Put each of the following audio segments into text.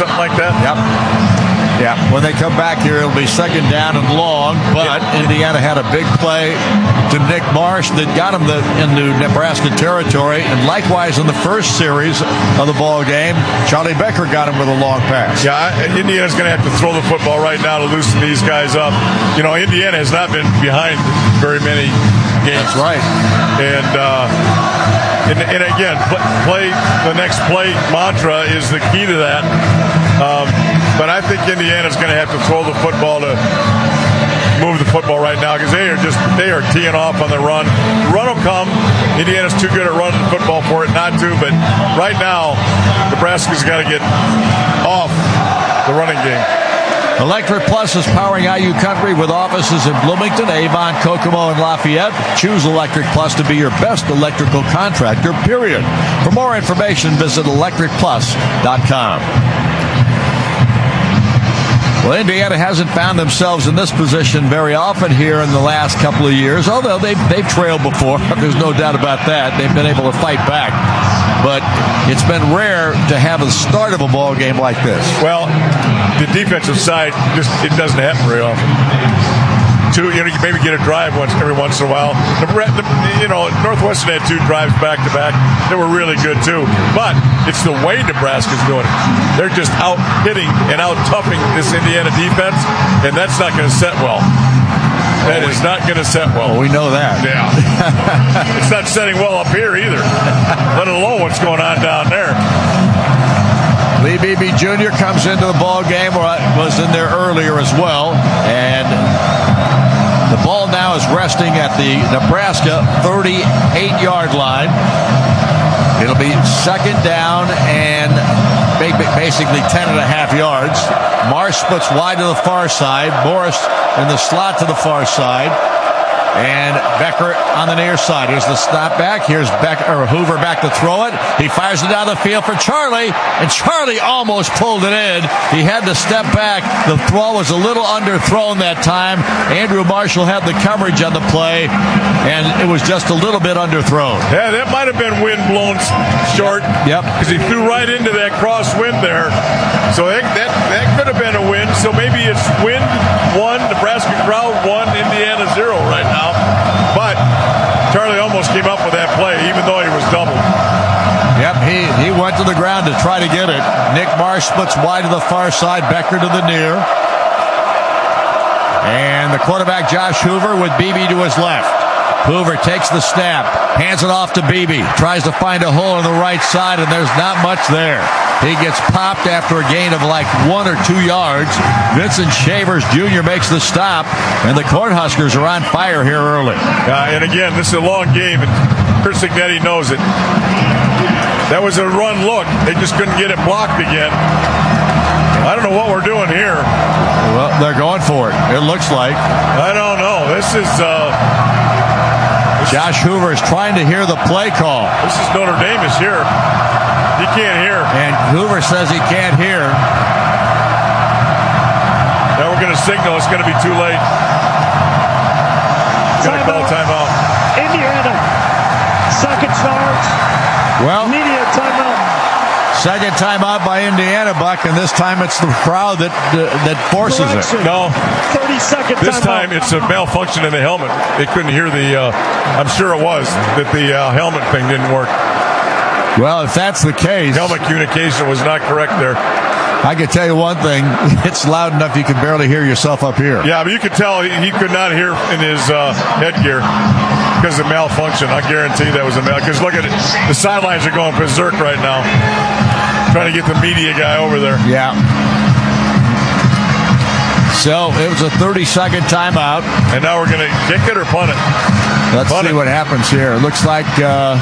something like that. Yep. Yeah, when they come back here, it'll be second down and long, but Indiana had a big play to Nick Marsh that got him into Nebraska territory, and likewise in the first series of the ball game, Charlie Becker got him with a long pass. Yeah, Indiana's going to have to throw the football right now to loosen these guys up. You know, Indiana has not been behind very many games. That's right. And again, play the next play mantra is the key to that. But I think Indiana's going to have to throw the football to move the football right now because they are teeing off on the run. Run will come. Indiana's too good at running the football for it not to. But right now, Nebraska's got to get off the running game. Electric Plus is powering IU Country with offices in Bloomington, Avon, Kokomo, and Lafayette. Choose Electric Plus to be your best electrical contractor, period. For more information, visit electricplus.com. Well, Indiana hasn't found themselves in this position very often here in the last couple of years, although they've trailed before. There's no doubt about that. They've been able to fight back. But it's been rare to have a start of a ball game like this. Well, the defensive side, it doesn't happen very often. You maybe get a drive every once in a while. Northwestern had 2 drives back to back. They were really good too. But it's the way Nebraska's doing it. They're just out hitting and out toughing this Indiana defense, and that's not going to set well. That is not going to set well. We know that. Yeah. It's not setting well up here either, let alone what's going on down there. Lee Beebe Jr. comes into the ball game, was in there earlier as well, and the ball now is resting at the Nebraska 38-yard line. It'll be second down and basically 10.5 yards. Marsh splits wide to the far side. Morris in the slot to the far side. And Becker on the near side. Here's the stop back. Here's Hoover back to throw it. He fires it down the field for Charlie, and Charlie almost pulled it in. He had to step back. The throw was a little underthrown that time. Andrew Marshall had the coverage on the play, and it was just a little bit underthrown. Yeah, that might have been wind blown short. Yep. Because he threw right into that crosswind there. So that could have been a win. So maybe it's wind 1, Nebraska crowd 1, Indiana 0 right now. But Charlie almost came up with that play, even though he was doubled. Yep, he went to the ground to try to get it. Nick Marsh splits wide to the far side, Becker to the near. And the quarterback, Josh Hoover, with Beebe to his left. Hoover takes the snap, hands it off to Beebe, tries to find a hole on the right side, and there's not much there. He gets popped after a gain of like 1 or 2 yards. Vincent Shavers Jr. makes the stop, and the Cornhuskers are on fire here early. And again, this is a long game, and Chris Ignetti knows it. That was a run look. They just couldn't get it blocked again. I don't know what we're doing here. Well, they're going for it, it looks like. I don't know. This is... Josh Hoover is trying to hear the play call. This is Notre Dame is here. He can't hear. And Hoover says he can't hear. Now we're going to signal it's going to be too late. Going to call timeout. Indiana. Second starts. Well, media timeout. Second timeout by Indiana, Buck, and this time it's the crowd that forces it. No. 30-second timeout. This time it's a malfunction in the helmet. They couldn't hear I'm sure it was, that the helmet thing didn't work. Well, if that's the case... Helmet communication was not correct there. I can tell you one thing. It's loud enough you can barely hear yourself up here. Yeah, but you could tell he could not hear in his headgear because of malfunction. I guarantee that was a malfunction. Because look at it. The sidelines are going berserk right now. Trying to get the media guy over there. Yeah. So it was a 30-second timeout. And now we're going to kick it or punt it? Let's see what happens here. It looks like...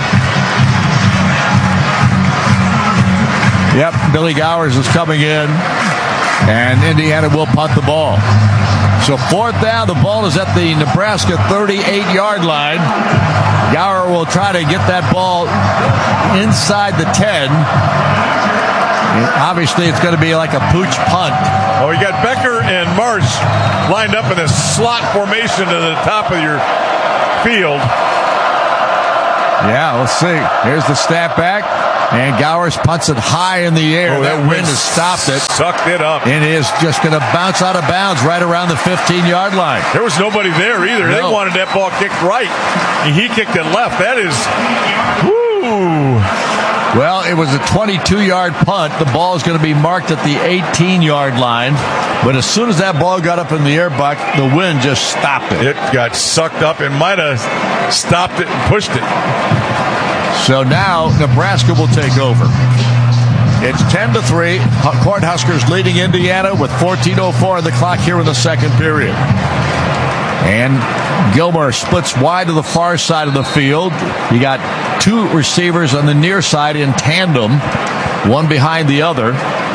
Yep, Billy Gowers is coming in, and Indiana will punt the ball. So fourth down, the ball is at the Nebraska 38-yard line. Gower will try to get that ball inside the 10. And obviously, it's going to be like a pooch punt. Oh, you got Becker and Marsh lined up in a slot formation to the top of your field. Yeah, let's see. Here's the snap back. And Gowers punts it high in the air. That wind has stopped it. Sucked it up. And it is just going to bounce out of bounds right around the 15-yard line. There was nobody there either. No. They wanted that ball kicked right. And he kicked it left. That is, whoo. Well, it was a 22-yard punt. The ball is going to be marked at the 18-yard line. But as soon as that ball got up in the air, Buck, the wind just stopped it. It got sucked up and might have stopped it and pushed it. So now Nebraska will take over. It's 10-3. Cornhuskers leading Indiana with 14:04 on the clock here in the second period. And Gilmore splits wide to the far side of the field. You got two receivers on the near side in tandem, one behind the other.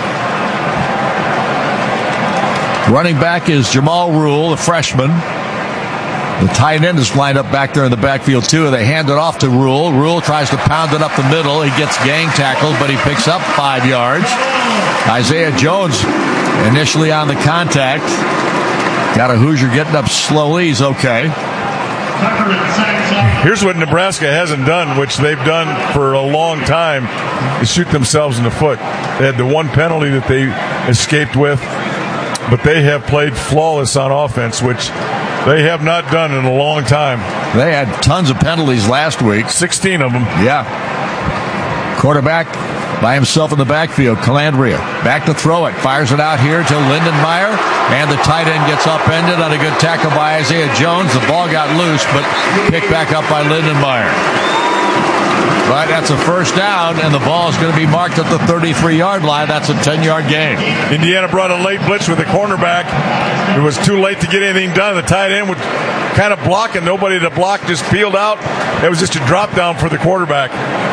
Running back is Jamal Rule, a freshman. The tight end is lined up back there in the backfield, too. They hand it off to Rule. Rule tries to pound it up the middle. He gets gang tackled, but he picks up 5 yards. Isaiah Jones initially on the contact. Got a Hoosier getting up slowly. He's okay. Here's what Nebraska hasn't done, which they've done for a long time, is shoot themselves in the foot. They had the one penalty that they escaped with, but they have played flawless on offense, which they have not done in a long time. They had tons of penalties last week. 16 of them. Yeah. Quarterback by himself in the backfield, Calandria. Back to throw it. Fires it out here to Lindenmeyer. And the tight end gets upended on a good tackle by Isaiah Jones. The ball got loose, but picked back up by Lindenmeyer. But that's a first down, and the ball is going to be marked at the 33-yard line. That's a 10-yard gain. Indiana brought a late blitz with the cornerback. It was too late to get anything done. The tight end would kind of block, and nobody to block, just peeled out. It was just a drop down for the quarterback.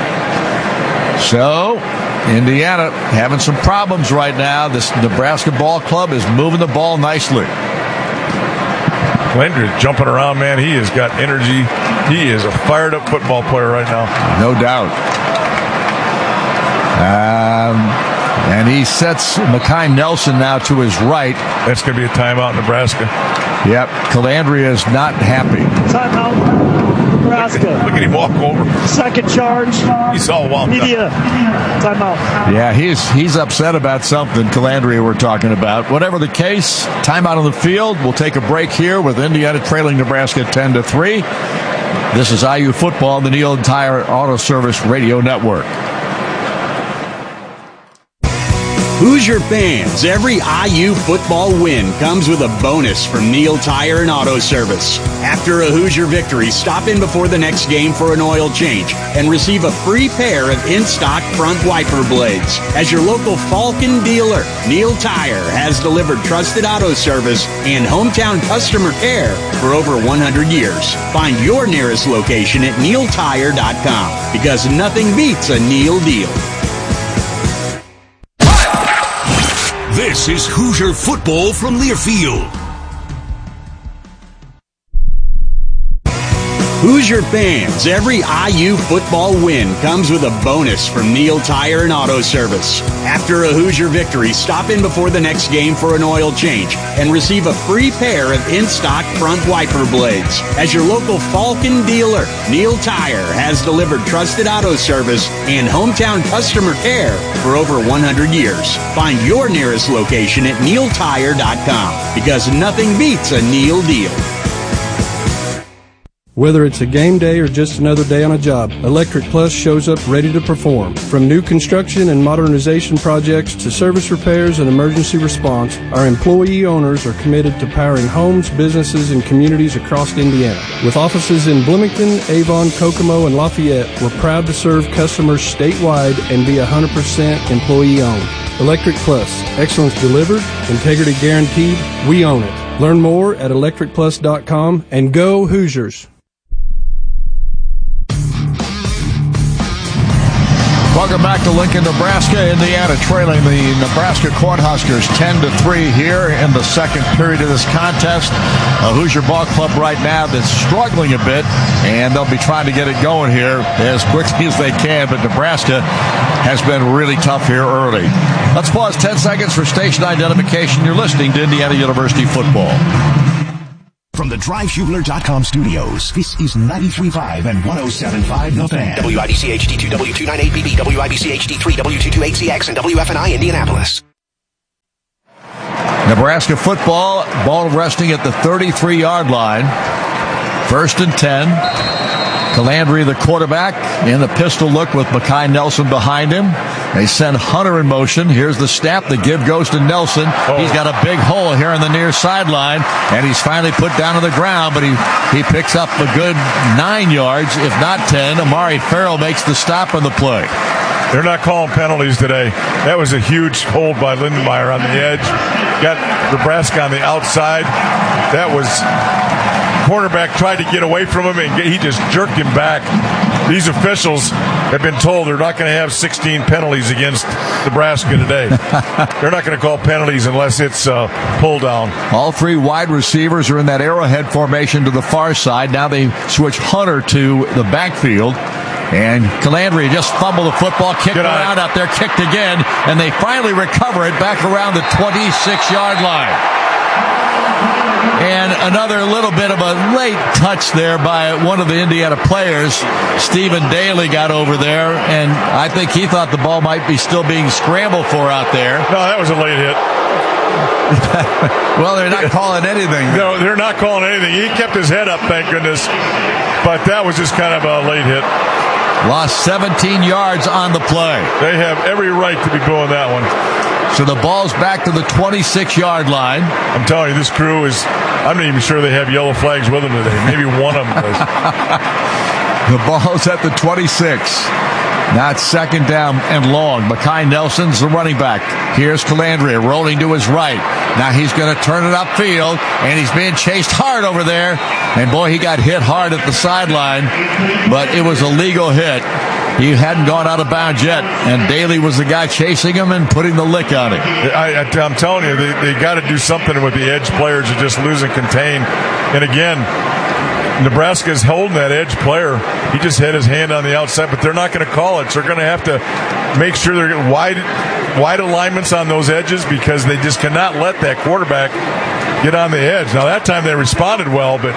So, Indiana having some problems right now. This Nebraska ball club is moving the ball nicely. Landry is jumping around, man. He has got energy. He is a fired-up football player right now. No doubt. And he sets Mekhi Nelson now to his right. That's going to be a timeout, Nebraska. Yep. Calandria is not happy. Timeout, Nebraska. Look at him walk over. Second charge. He's all wound Media. Timeout. Yeah, he's upset about something, Calandria we're talking about. Whatever the case, timeout on the field. We'll take a break here with Indiana trailing Nebraska 10-3. This is IU Football on the Neil Tire Auto Service Radio Network. Hoosier fans, every IU football win comes with a bonus from Neil Tire and Auto Service. After a Hoosier victory, stop in before the next game for an oil change and receive a free pair of in-stock front wiper blades. As your local Falcon dealer, Neil Tire has delivered trusted auto service and hometown customer care for over 100 years. Find your nearest location at neiltire.com because nothing beats a Neil deal. This is Hoosier Football from Learfield. Hoosier fans, every IU football win comes with a bonus from Neil Tire and Auto Service. After a Hoosier victory, stop in before the next game for an oil change and receive a free pair of in-stock front wiper blades. As your local Falcon dealer, Neil Tire has delivered trusted auto service and hometown customer care for over 100 years. Find your nearest location at neiltire.com because nothing beats a Neil deal. Whether it's a game day or just another day on a job, Electric Plus shows up ready to perform. From new construction and modernization projects to service repairs and emergency response, our employee owners are committed to powering homes, businesses, and communities across Indiana. With offices in Bloomington, Avon, Kokomo, and Lafayette, we're proud to serve customers statewide and be 100% employee-owned. Electric Plus, excellence delivered, integrity guaranteed, we own it. Learn more at electricplus.com and go Hoosiers! Welcome back to Lincoln, Nebraska. Indiana trailing the Nebraska Cornhuskers 10-3 here in the second period of this contest. A Hoosier ball club right now that's struggling a bit, and they'll be trying to get it going here as quickly as they can, but Nebraska has been really tough here early. Let's pause 10 seconds for station identification. You're listening to Indiana University Football. From the DriveShubler.com studios, this is 93.5 and 107.5 The Fan. WIBC HD2, W298BB, WIBC HD3, W228CX, and WFNI Indianapolis. Nebraska football, ball resting at the 33-yard line. 1st and 10. Calandria, the quarterback, in the pistol look with Mekhi Nelson behind him. They send Hunter in motion. Here's the snap. The give goes to Nelson. He's got a big hole here on the near sideline, and he's finally put down on the ground, but he picks up a good 9 yards, if not 10. Amari Farrell makes the stop on the play. They're not calling penalties today. That was a huge hold by Lindenmeyer on the edge. Got Nebraska on the outside. That was... Cornerback tried to get away from him, and he just jerked him back. These officials have been told they're not going to have 16 penalties against Nebraska today. They're not going to call penalties unless it's pull down. All 3 wide receivers are in that arrowhead formation to the far side. Now they switch Hunter to the backfield. And Calandria just fumbled the football, kicked around out there, kicked again, and they finally recover it back around the 26-yard line. And another little bit of a late touch there by one of the Indiana players. Stephen Daly got over there, and I think he thought the ball might be still being scrambled for out there. No, that was a late hit. Well, they're not calling anything. No, they're not calling anything. He kept his head up, thank goodness. But that was just kind of a late hit. Lost 17 yards on the play. They have every right to be booing that one. So the ball's back to the 26-yard line. I'm telling you, this crew is, I'm not even sure they have yellow flags with them today. Maybe one of them does. The ball's at the 26. Now it's 2nd down and long. Mekhi Nelson's the running back. Here's Calandria rolling to his right. Now he's going to turn it upfield, and he's being chased hard over there. And boy, he got hit hard at the sideline, but it was a legal hit. He hadn't gone out of bounds yet, and Daly was the guy chasing him and putting the lick on him. I'm telling you, they got to do something with the edge players that just lose and contain. And again, Nebraska's holding that edge player. He just had his hand on the outside, but they're not going to call it. So they're going to have to make sure they're getting wide alignments on those edges, because they just cannot let that quarterback get on the edge. Now, that time they responded well, but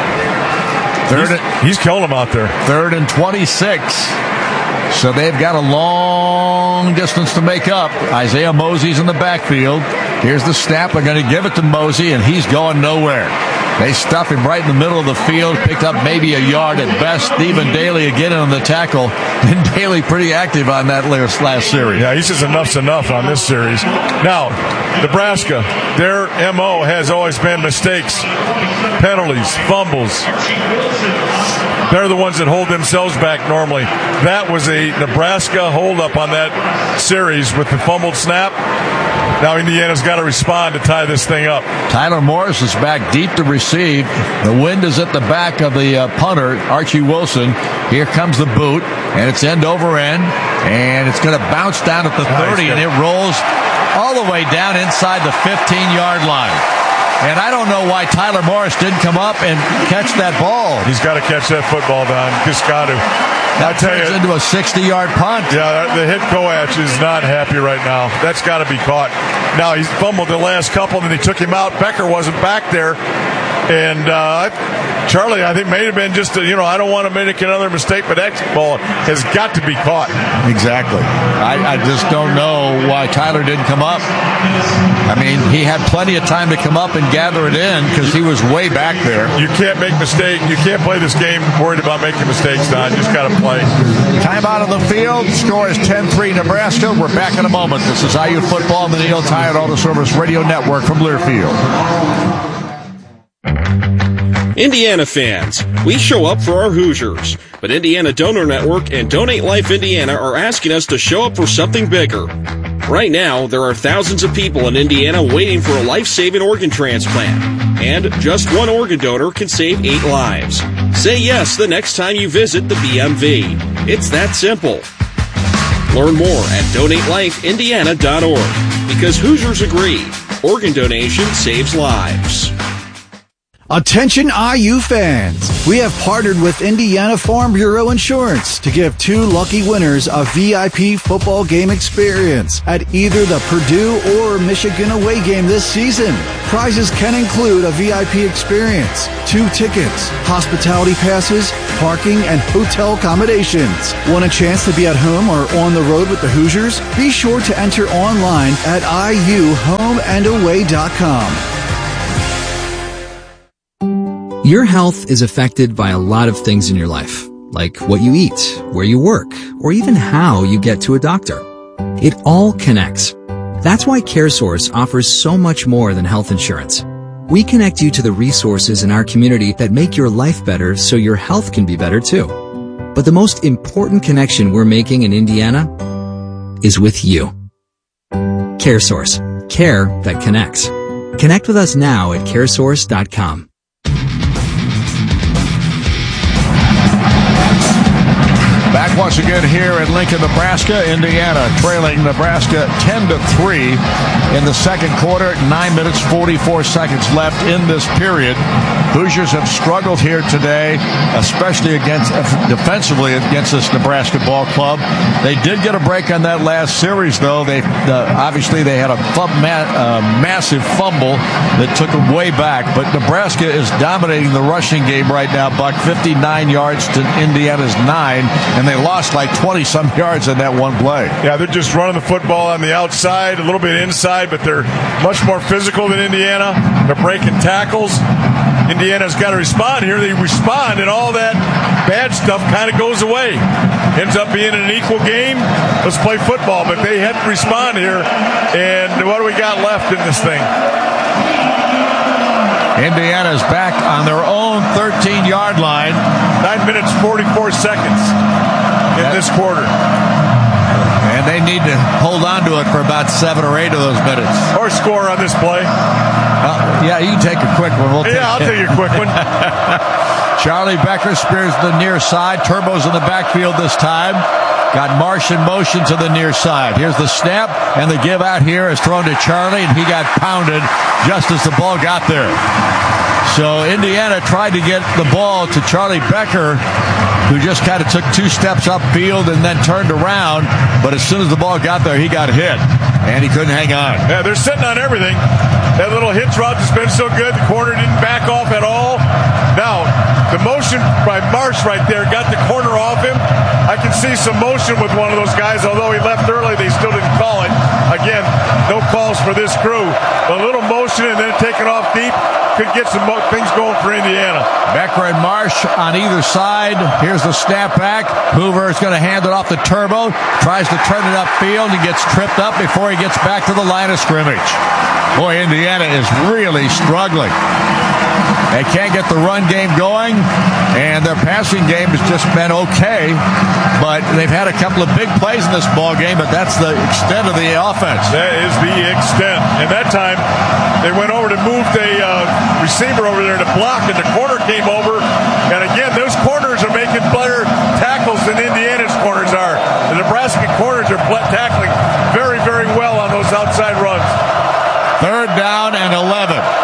he's killing them out there. 3rd and 26. So they've got a long distance to make up. Isaiah Mosey's in the backfield. Here's the snap. They're going to give it to Mosey, and he's going nowhere. They stuff him right in the middle of the field, picked up maybe a yard at best. Stephen Daly again on the tackle. And Daly pretty active on that last series. Yeah, he says enough's enough on this series. Now, Nebraska, their MO has always been mistakes, penalties, fumbles. They're the ones that hold themselves back normally. That was a Nebraska holdup on that series with the fumbled snap. Now Indiana's got to respond to tie this thing up. Tyler Morris is back deep to receive. The wind is at the back of the punter, Archie Wilson. Here comes the boot, and it's end over end, and it's going to bounce down at the 30, and it rolls all the way down inside the 15-yard line. And I don't know why Tyler Morris didn't come up and catch that ball. He's got to catch that football, Don. Just got to. That turns into a 60-yard punt. Yeah, the head coach is not happy right now. That's got to be caught. Now, he's fumbled the last couple, and then he took him out. Becker wasn't back there. And Charlie, I think, may have been just, I don't want to make another mistake, but that ball has got to be caught. Exactly. I just don't know why Tyler didn't come up. I mean, he had plenty of time to come up and gather it in because he was way back there. You can't make mistakes. You can't play this game worried about making mistakes, Don. You just got to play. Time out on the field. Score is 10-3 Nebraska. We're back in a moment. This is IU Football on the Neil Tire Auto Service Radio Network from Learfield. Indiana fans, we show up for our Hoosiers, but Indiana Donor Network and Donate Life Indiana are asking us to show up for something bigger. Right now, there are thousands of people in Indiana waiting for a life-saving organ transplant, and just one organ donor can save 8 lives. Say yes the next time you visit the BMV. It's that simple. Learn more at DonateLifeIndiana.org, because Hoosiers agree, organ donation saves lives. Attention IU fans! We have partnered with Indiana Farm Bureau Insurance to give 2 lucky winners a VIP football game experience at either the Purdue or Michigan away game this season. Prizes can include a VIP experience, 2 tickets, hospitality passes, parking, and hotel accommodations. Want a chance to be at home or on the road with the Hoosiers? Be sure to enter online at iuhomeandaway.com. Your health is affected by a lot of things in your life, like what you eat, where you work, or even how you get to a doctor. It all connects. That's why CareSource offers so much more than health insurance. We connect you to the resources in our community that make your life better so your health can be better too. But the most important connection we're making in Indiana is with you. CareSource. Care that connects. Connect with us now at caresource.com. Back once again here in Lincoln, Nebraska. Indiana trailing Nebraska 10-3 in the second quarter. 9 minutes, 44 seconds left in this period. Hoosiers have struggled here today, especially defensively against this Nebraska ball club. They did get a break on that last series, though. Obviously they had a massive fumble that took them way back. But Nebraska is dominating the rushing game right now, Buck. 59 yards to Indiana's 9. And they lost like 20-some yards in that one play. Yeah, they're just running the football on the outside, a little bit inside, but they're much more physical than Indiana. They're breaking tackles. Indiana's got to respond here. They respond, and all that bad stuff kind of goes away. Ends up being an equal game. Let's play football, but they had to respond here. And what do we got left in this thing? Indiana's back on their own 13-yard line. 9 minutes, 44 seconds in this quarter. And they need to hold on to it for about 7 or 8 of those minutes. Or score on this play. Yeah, you can take a quick one. I'll take a quick one. Charlie Becker spears the near side. Turbo's in the backfield this time. Got Marsh in motion to the near side. Here's the snap, and the give out here is thrown to Charlie, and he got pounded just as the ball got there. So Indiana tried to get the ball to Charlie Becker, who just kind of took 2 steps upfield and then turned around. But as soon as the ball got there, he got hit, and he couldn't hang on. Yeah, they're sitting on everything. That little hitch route has been so good. The corner didn't back off at all. Now, the motion by Marsh right there got the corner off him. I can see some motion with one of those guys, although he left early, they still didn't call it. Again, no calls for this crew. A little motion and then taking off deep could get some things going for Indiana. Becker and Marsh on either side. Here's the snap back. Hoover is going to hand it off to Turbo. Tries to turn it upfield and gets tripped up before he gets back to the line of scrimmage. Boy, Indiana is really struggling. They can't get the run game going, and their passing game has just been okay. But they've had a couple of big plays in this ball game, but that's the extent of the offense. That is the extent. And that time, they went over to move the receiver over there to block, and the corner came over. And again, those corners are making better tackles than Indiana's corners are. The Nebraska corners are tackling very, very well on those outside runs. 3rd down and 11.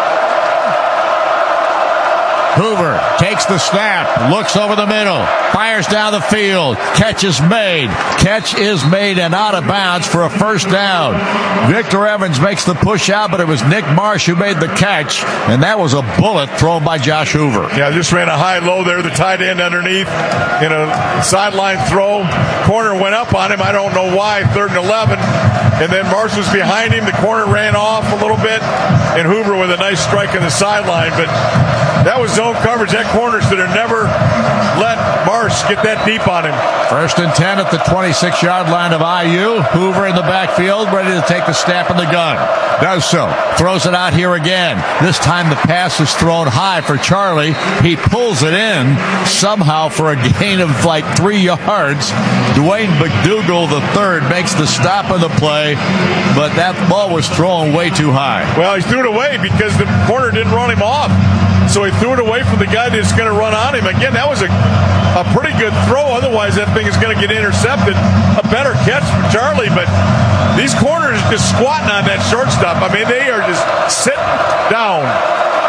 Hoover takes the snap, looks over the middle, fires down the field. Catch is made. Catch is made and out of bounds for a first down. Victor Evans makes the push out, but it was Nick Marsh who made the catch, and that was a bullet thrown by Josh Hoover. Yeah, just ran a high-low there, the tight end underneath in a sideline throw. Corner went up on him. I don't know why. 3rd and 11. And then Marsh was behind him. The corner ran off a little bit, and Hoover with a nice strike on the sideline. But that was zone coverage. That corner should have never let Marsh get that deep on him. 1st and 10 at the 26-yard line of IU. Hoover in the backfield, ready to take the snap in the gun. Does so. Throws it out here again. This time the pass is thrown high for Charlie. He pulls it in somehow for a gain of like 3 yards. Dwayne McDougal III makes the stop of the play, but that ball was thrown way too high. Well, he threw it away because the corner didn't run him off. So he threw it away from the guy that's going to run on him. Again, that was a pretty good throw. Otherwise, that thing is going to get intercepted. A better catch from Charlie, but these corners just squatting on that shortstop. I mean, they are just sitting down.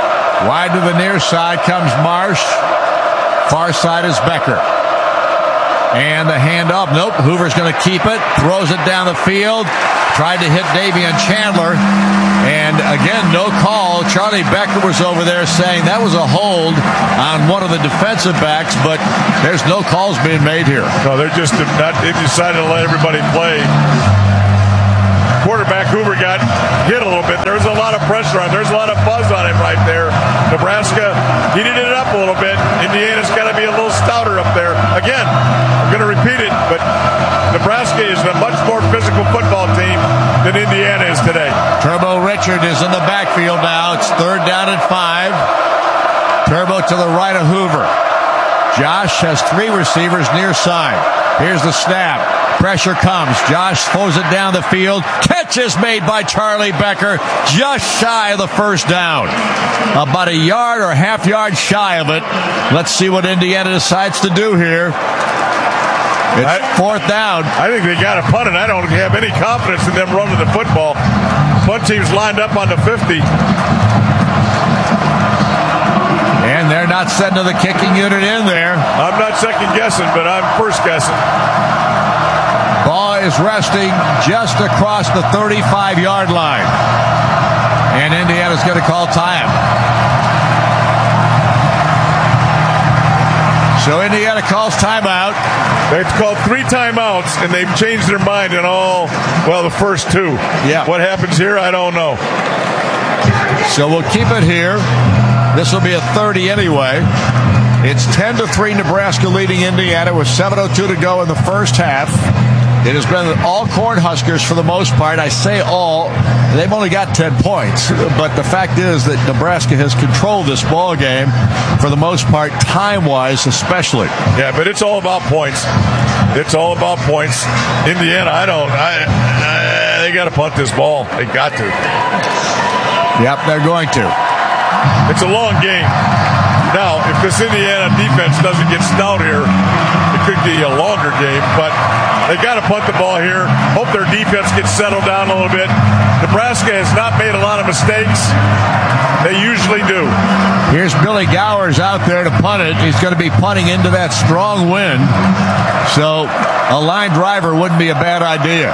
Wide to the near side comes Marsh. Far side is Becker. And the handoff. Nope. Hoover's going to keep it. Throws it down the field. Tried to hit Davion Chandler. And again, no call. Charlie Becker was over there saying that was a hold on one of the defensive backs, but there's no calls being made here. No, they're just not. They've decided to let everybody play. Quarterback Hoover got hit a little bit. There's a lot of pressure on. There's a lot of buzz on him right there. Nebraska heated it up a little bit. Indiana's got to be a little stouter up there. Again, I'm going to repeat it, but Nebraska is a much more physical football team than Indiana is today. Turbo Richard is in the backfield now. It's 3rd down and 5. Turbo to the right of Hoover. Josh has 3 receivers near side. Here's the snap. Pressure comes. Josh throws it down the field. Catch is made by Charlie Becker, just shy of the first down. About a yard or half yard shy of it. Let's see what Indiana decides to do here. It's 4th down. I think they got to punt it. I don't have any confidence in them running the football. Punt team's lined up on the 50. And they're not sending the kicking unit in there. I'm not second guessing, but I'm first guessing. Ball is resting just across the 35-yard line. And Indiana's going to call time. So Indiana calls timeout. They've called 3 timeouts, and they've changed their mind in the first 2. Yeah. What happens here, I don't know. So we'll keep it here. This will be a 30 anyway. It's 10-3 Nebraska leading Indiana with 7:02 to go in the first half. It has been all Cornhuskers for the most part. I say all. They've only got 10 points. But the fact is that Nebraska has controlled this ball game for the most part, time-wise especially. Yeah, but it's all about points. It's all about points. Indiana, they got to punt this ball. They got to. Yep, they're going to. It's a long game. Now, if this Indiana defense doesn't get stout here, it could be a longer game, but they got to punt the ball here. Hope their defense gets settled down a little bit. Nebraska has not made a lot of mistakes. They usually do. Here's Billy Gowers out there to punt it. He's going to be punting into that strong wind. So a line driver wouldn't be a bad idea.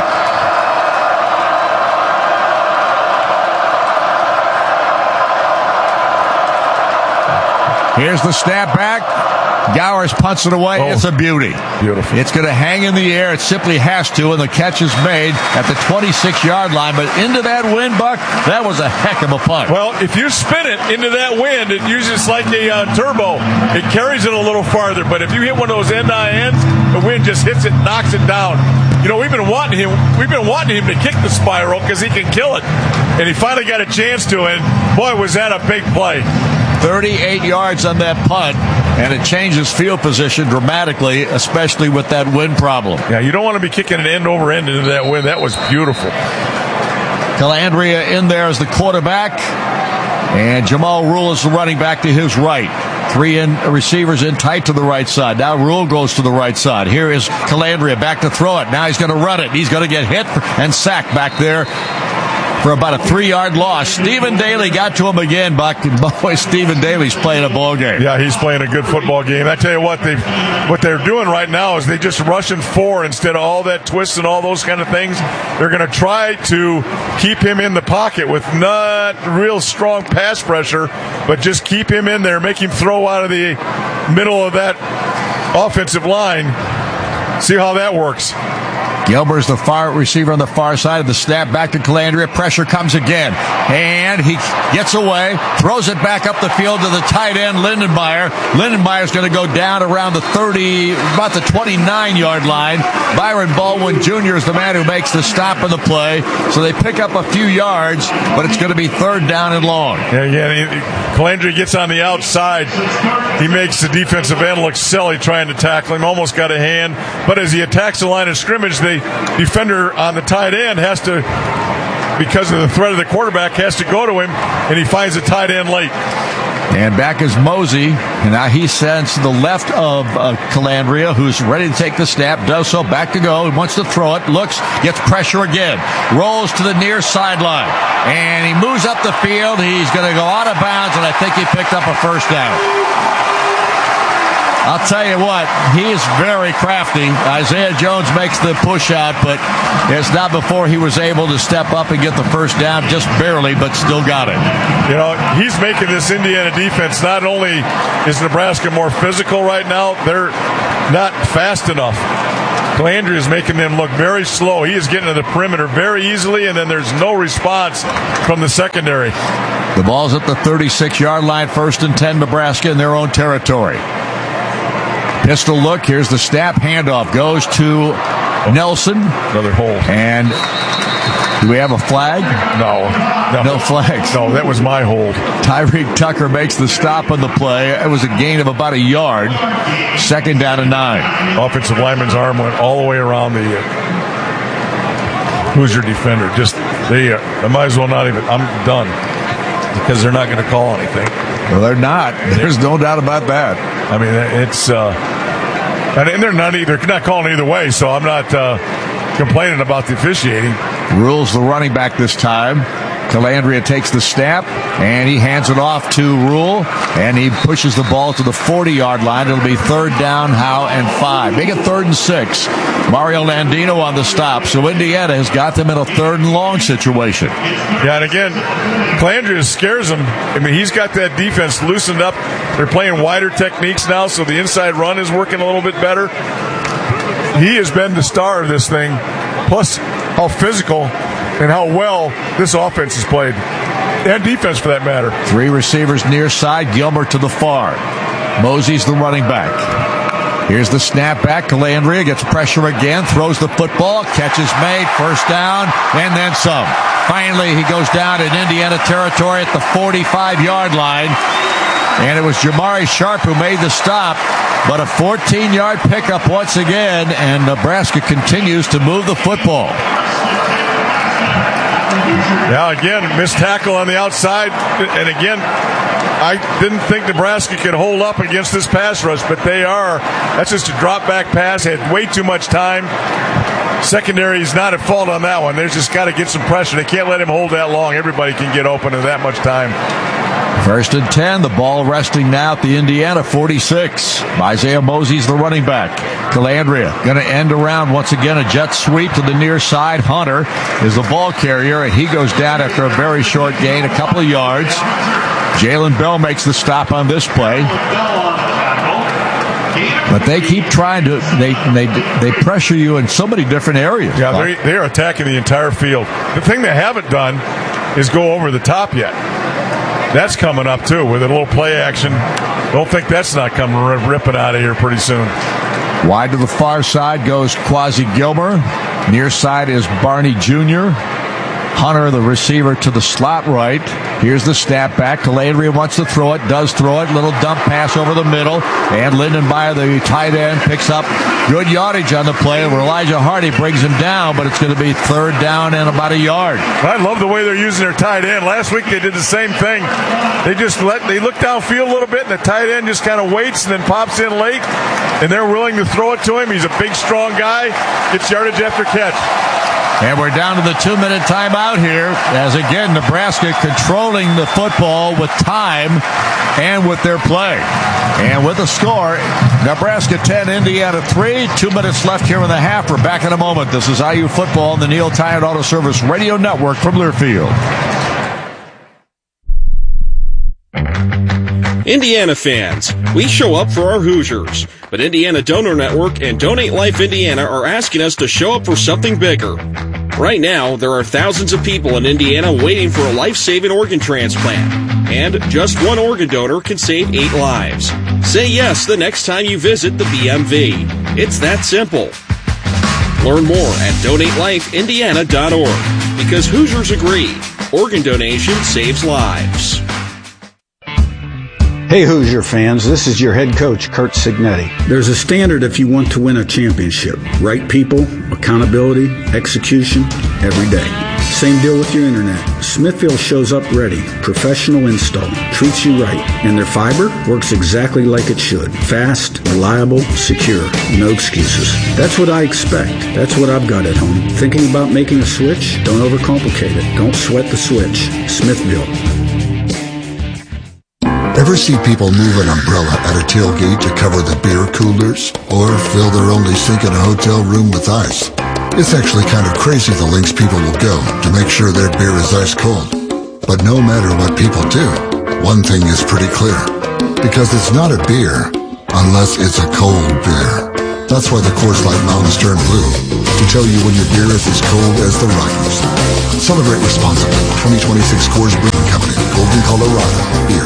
Here's the snap back. Gowers punts it away. It's a beauty. Beautiful. It's going to hang in the air. It simply has to, and the catch is made at the 26-yard line. But into that wind, Buck, that was a heck of a punt. Well, if you spin it into that wind, it usually it's like a turbo. It carries it a little farther. But if you hit one of those end-to-ends, the wind just hits it, knocks it down. You know, we've been wanting him to kick the spiral because he can kill it. And he finally got a chance to, and boy, was that a big play. 38 yards on that punt, and it changes field position dramatically, especially with that wind problem. Yeah, you don't want to be kicking an end over end into that wind. That was beautiful. Calandria in there as the quarterback, and Jamal Rule is the running back to his right. 3 receivers in tight to the right side. Now Rule goes to the right side. Here is Calandria back to throw it. Now he's going to run it. He's going to get hit and sacked back there for about a 3-yard loss. Stephen Daly got to him again, Buck. Boy, Stephen Daly's playing a ball game. Yeah, he's playing a good football game. I tell you what they're doing right now is they just rushing 4 instead of all that twists and all those kind of things. They're going to try to keep him in the pocket with not real strong pass pressure, but just keep him in there, make him throw out of the middle of that offensive line. See how that works. Gilbert's the far receiver on the far side of the snap. Back to Calandria. Pressure comes again. And he gets away, throws it back up the field to the tight end, Lindenmeyer. Lindenmeyer's going to go down around the 30, about the 29-yard line. Byron Baldwin Jr. is the man who makes the stop on the play. So they pick up a few yards, but it's going to be 3rd down and long. Yeah. Calandria gets on the outside. He makes the defensive end look silly trying to tackle him. Almost got a hand. But as he attacks the line of scrimmage, the defender on the tight end has to, because of the threat of the quarterback, has to go to him, and he finds the tight end late. And back is Mosey. And now he sends to the left of Calandria, who's ready to take the snap. Does so. Back to go. He wants to throw it. Looks. Gets pressure again. Rolls to the near sideline. And he moves up the field. He's going to go out of bounds, and I think he picked up a first down. I'll tell you what, he is very crafty. Isaiah Jones makes the push out, but it's not before he was able to step up and get the first down, just barely, but still got it. You know, he's making this Indiana defense, not only is Nebraska more physical right now, they're not fast enough. Calandria is making them look very slow. He is getting to the perimeter very easily, and then there's no response from the secondary. The ball's at the 36-yard line, 1st and 10, Nebraska in their own territory. Pistol look. Here's the snap. Handoff goes to Nelson. Another hold. And do we have a flag? No flags. No, that was my hold. Tyreek Tucker makes the stop on the play. It was a gain of about a yard. 2nd down and 9. Offensive lineman's arm went all the way around the Hoosier defender. I might as well not even. I'm done because they're not going to call anything. Well, they're not. There's no doubt about that. I mean, it's and they're not calling either way, so I'm not complaining about the officiating. Rule's the running back this time. Calandria takes the snap, and he hands it off to Rule, and he pushes the ball to the 40-yard line. It'll be 3rd down, Howe, and 5. Make it 3rd and 6. Mario Landino on the stop, so Indiana has got them in a 3rd and long situation. Yeah, and again, Calandria scares him. I mean, he's got that defense loosened up. They're playing wider techniques now, so the inside run is working a little bit better. He has been the star of this thing, plus how physical and how well this offense is played, and defense for that matter. 3 receivers near side, Gilmer to the far. Mosey's the running back. Here's the snap back. Calandria gets pressure again, throws the football, catch is made, 1st down, and then some. Finally, he goes down in Indiana territory at the 45-yard line, and it was Jamari Sharp who made the stop, but a 14-yard pickup once again, and Nebraska continues to move the football. Now, again, missed tackle on the outside. And again, I didn't think Nebraska could hold up against this pass rush, but they are. That's just a drop-back pass. Had way too much time. Secondary's not at fault on that one. They've just got to get some pressure. They can't let him hold that long. Everybody can get open in that much time. 1st and 10. The ball resting now at the Indiana 46. Isaiah Mosey's the running back. Calandria going to end around once again. A jet sweep to the near side. Hunter is the ball carrier, and he goes down after a very short gain, a couple of yards. Jalen Bell makes the stop on this play. But they keep trying to, they pressure you in so many different areas. Yeah, they are attacking the entire field. The thing they haven't done is go over the top yet. That's coming up, too, with a little play action. Don't think that's not coming ripping out of here pretty soon. Wide to the far side goes Quasi Gilmer. Near side is Barney Jr. Hunter, the receiver, to the slot right. Here's the snap back. Calandria wants to throw it, does throw it. Little dump pass over the middle. And Lindenmeyer, the tight end, picks up good yardage on the play where Elijah Hardy brings him down, but it's going to be 3rd down and about a yard. I love the way they're using their tight end. Last week they did the same thing. They look downfield a little bit, and the tight end just kind of waits and then pops in late, and they're willing to throw it to him. He's a big, strong guy. Gets yardage after catch. And we're down to the 2-minute timeout here as, again, Nebraska controlling the football with time and with their play. And with the score, Nebraska 10, Indiana 3. 2 minutes left here in the half. We're back in a moment. This is IU Football on the Neil Tire Auto Service Radio Network from Learfield. Indiana fans, we show up for our Hoosiers, but Indiana Donor Network and Donate Life Indiana are asking us to show up for something bigger. Right now, there are thousands of people in Indiana waiting for a life-saving organ transplant, and just one organ donor can save 8 lives. Say yes the next time you visit the BMV. It's that simple. Learn more at DonateLifeIndiana.org, because Hoosiers agree, organ donation saves lives. Hey Hoosier fans, this is your head coach, Kurt Signetti. There's a standard if you want to win a championship. Right people, accountability, execution, every day. Same deal with your internet. Smithfield shows up ready. Professional install. Treats you right. And their fiber works exactly like it should. Fast, reliable, secure. No excuses. That's what I expect. That's what I've got at home. Thinking about making a switch? Don't overcomplicate it. Don't sweat the switch. Smithfield. Ever see people move an umbrella at a tailgate to cover the beer coolers? Or fill their only sink in a hotel room with ice? It's actually kind of crazy the lengths people will go to make sure their beer is ice cold. But no matter what people do, one thing is pretty clear. Because it's not a beer unless it's a cold beer. That's why the Coors Light Mountains turn blue, to tell you when your beer is as cold as the Rockies. Celebrate responsibly. 2026 Coors Brewing Company, Golden, Colorado. Beer.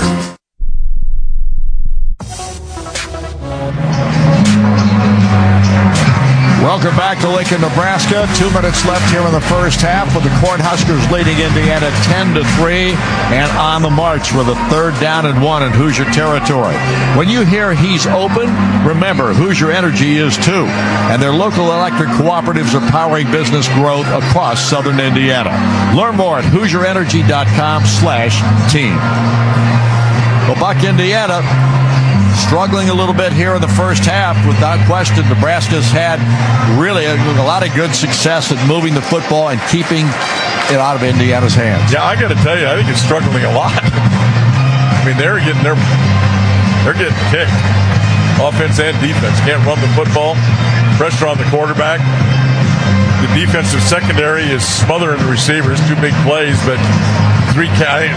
Welcome back to Lincoln, Nebraska. 2 minutes left here in the first half with the Cornhuskers leading Indiana 10-3 and on the march with a 3rd down and 1 in Hoosier territory. When you hear he's open, remember Hoosier Energy is too. And their local electric cooperatives are powering business growth across southern Indiana. Learn more at HoosierEnergy.com/team. Well, Buck, Indiana struggling a little bit here in the first half. Without question, Nebraska's had really a lot of good success at moving the football and keeping it out of Indiana's hands. Yeah, I got to tell you, I think it's struggling a lot. I mean, they're getting kicked, offense and defense. Can't run the football. Pressure on the quarterback. The defensive secondary is smothering the receivers. 2 big plays, but they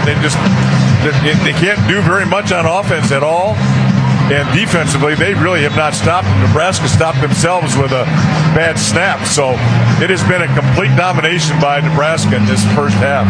can't do very much on offense at all. And defensively, they really have not stopped them. Nebraska stopped themselves with a bad snap. So it has been a complete domination by Nebraska in this first half.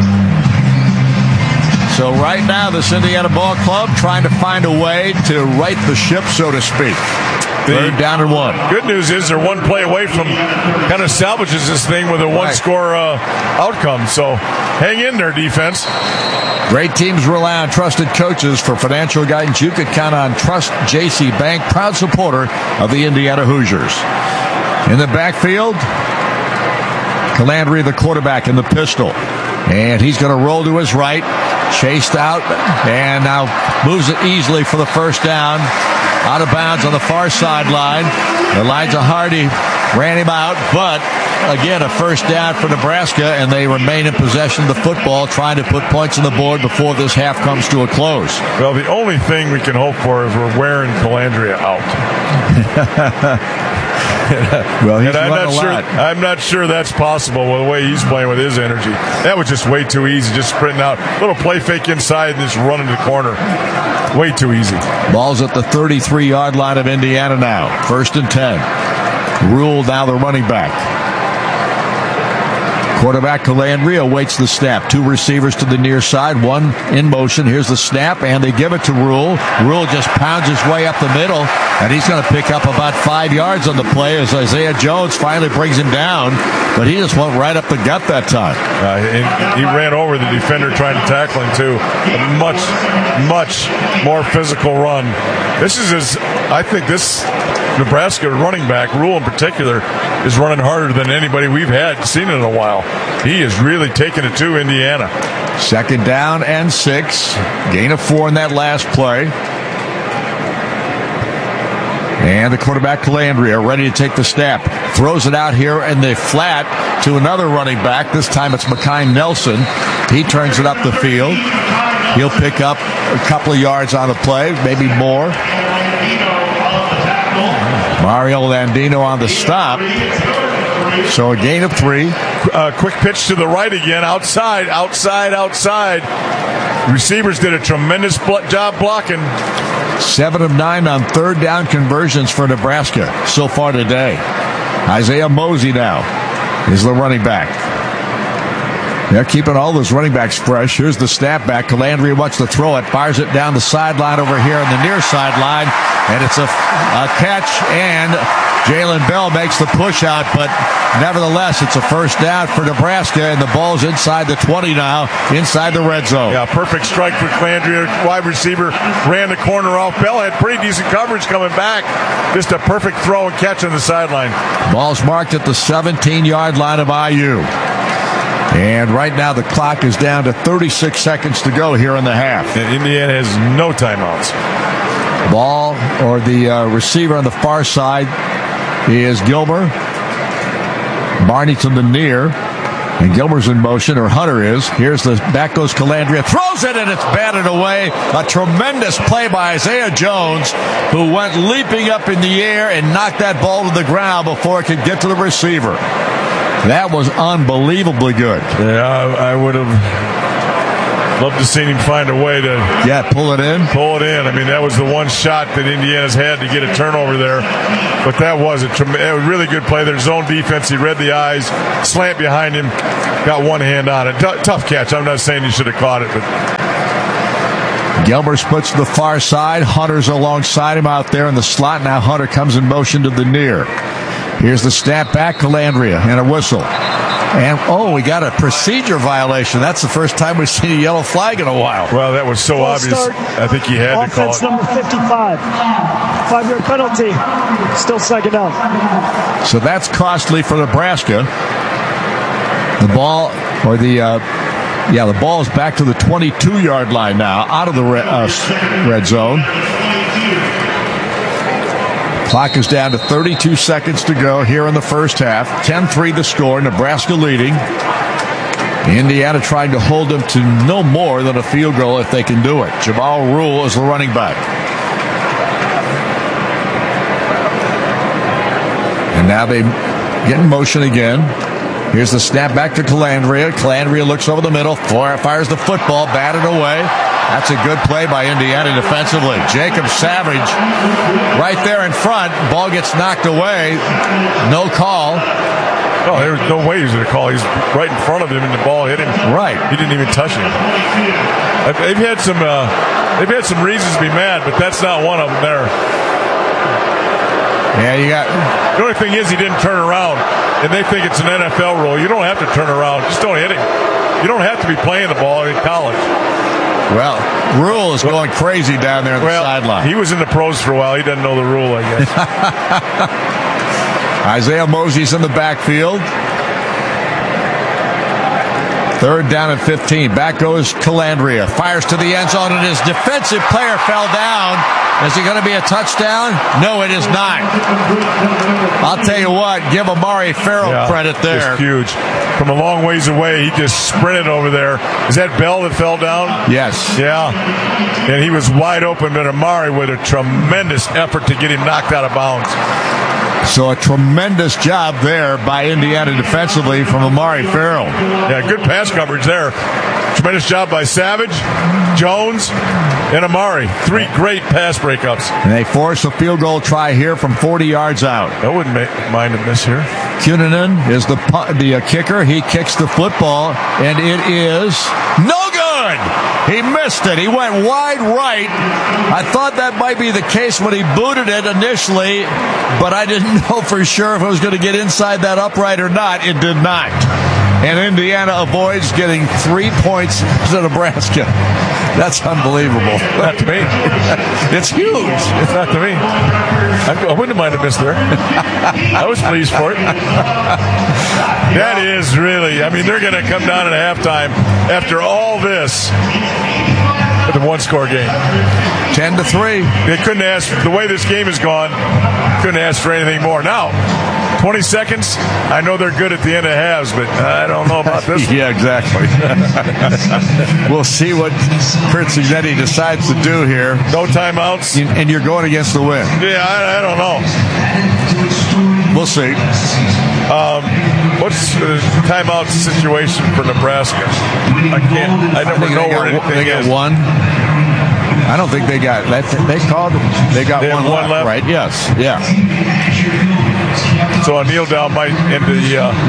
So right now, this Indiana ball club trying to find a way to right the ship, so to speak. 3rd down and 1. Good news is they're one play away from kind of salvages this thing with a one-score outcome. So hang in there, defense. Great teams rely on trusted coaches. For financial guidance, you could count on Trust JC Bank, proud supporter of the Indiana Hoosiers. In the backfield, Calandria, the quarterback, in the pistol. And he's going to roll to his right, chased out, and now moves it easily for the first down. Out of bounds on the far sideline. Elijah Hardy ran him out, but again, a first down for Nebraska, and they remain in possession of the football, trying to put points on the board before this half comes to a close. Well, the only thing we can hope for is we're wearing Calandria out. Well, he's I'm not sure that's possible with the way he's playing with his energy. That was just way too easy, just sprinting out. Little play fake inside and just running to the corner. Way too easy. Ball's at the 33-yard line of Indiana now. 1st and 10. Rule now the running back. Quarterback Calandria waits the snap. 2 receivers to the near side, 1 in motion. Here's the snap, and they give it to Rule. Rule just pounds his way up the middle, and he's going to pick up about 5 yards on the play as Isaiah Jones finally brings him down, but he just went right up the gut that time. And he ran over the defender trying to tackle him, too. A much, much more physical run. I think this Nebraska running back, Rule in particular, is running harder than anybody we've seen in a while. He is really taking it to Indiana. 2nd down and 6. Gain of 4 in that last play. And the quarterback, Calandria, ready to take the snap. Throws it out here in the flat to another running back. This time it's Makine Nelson. He turns it up the field. He'll pick up a couple of yards on the play, maybe more. Mario Landino on the stop. So a gain of 3. Quick pitch to the right again. Outside. Receivers did a tremendous job blocking. 7 of 9 on 3rd down conversions for Nebraska so far today. Isaiah Mosey now is the running back. They're keeping all those running backs fresh. Here's the snapback. Calandria wants to throw it. Fires it down the sideline over here on the near sideline. And it's a catch. And Jalen Bell makes the push out. But nevertheless, it's a first down for Nebraska. And the ball's inside the 20 now. Inside the red zone. Yeah, perfect strike for Calandria. Wide receiver ran the corner off. Bell had pretty decent coverage coming back. Just a perfect throw and catch on the sideline. Ball's marked at the 17-yard line of IU. And right now the clock is down to 36 seconds to go here in the half. And Indiana has no timeouts. Ball, or the receiver on the far side, is Gilmer. Barney to the near. And Gilmer's in motion, or Hunter is. Here's the back goes Calandria. Throws it, and it's batted away. A tremendous play by Isaiah Jones, who went leaping up in the air and knocked that ball to the ground before it could get to the receiver. That was unbelievably good. Yeah, I would have loved to see him find a way to pull it in. I mean, that was the one shot that Indiana's had to get a turnover there. But that was a really good play. Their zone defense, he read the eyes, slant behind him, got one hand on it. Tough catch. I'm not saying he should have caught it, but Gilmer splits to the far side. Hunter's alongside him out there in the slot. Now Hunter comes in motion to the near. Here's the snap back, Calandria, and a whistle. And, we got a procedure violation. That's the first time we've seen a yellow flag in a while. Well, that was so obvious. I think he had to call it. Offense number 55. 5-yard penalty. Still second down. So that's costly for Nebraska. The ball, or the ball is back to the 22-yard line now, out of the red zone. Clock is down to 32 seconds to go here in the first half. 10-3 the score. Nebraska leading. Indiana trying to hold them to no more than a field goal if they can do it. Jamal Rule is the running back. And now they get in motion again. Here's the snap back to Calandria. Calandria looks over the middle, fires the football, batted away. That's a good play by Indiana defensively. Jacob Savage right there in front. Ball gets knocked away. No call. Oh, there was no way he was going to call. He's right in front of him, and the ball hit him. Right. He didn't even touch him. They've had some reasons to be mad, but that's not one of them there. Yeah, you got. The only thing is he didn't turn around, and they think it's an NFL rule. You don't have to turn around. Just don't hit him. You don't have to be playing the ball in college. Well, Rule is going crazy down there on the sideline. He was in the pros for a while. He doesn't know the rule, I guess. Isaiah Mosey's in the backfield. Third down and 15. Back goes Calandria. Fires to the end zone, and his defensive player fell down. Is it going to be a touchdown? No, it is not. I'll tell you what, give Amari Farrell credit there. Just huge. From a long ways away, he just sprinted over there. Is that Bell that fell down? Yes. Yeah. And he was wide open, but Amari with a tremendous effort to get him knocked out of bounds. So a tremendous job there by Indiana defensively from Amari Farrell. Yeah, good pass coverage there. Tremendous job by Savage, Jones, and Amari. Three great pass breakups. And they force a field goal try here from 40 yards out. I wouldn't mind a miss here. Kunanen is the kicker. He kicks the football, and it is no good. He missed it. He went wide right. I thought that might be the case when he booted it initially, but I didn't know for sure if it was going to get inside that upright or not. It did not. And Indiana avoids getting 3 points to Nebraska. That's unbelievable. Not to me. It's huge. It's not to me. I wouldn't mind a miss there. I was pleased for it. That is really, I mean, they're going to come down at halftime after all this with a one-score game. 10-3. They couldn't ask, the way this game has gone, couldn't ask for anything more. Now, 20 seconds, I know they're good at the end of halves, but I don't know about this one. Yeah, exactly. We'll see what Curt Cignetti decides to do here. No timeouts. And you're going against the wind. Yeah, I don't know. We'll see. What's the timeout situation for Nebraska? I never know where anything they got is. One. I don't think they got that. They got They have one left, right? Yes. Yeah. So a kneel down might end it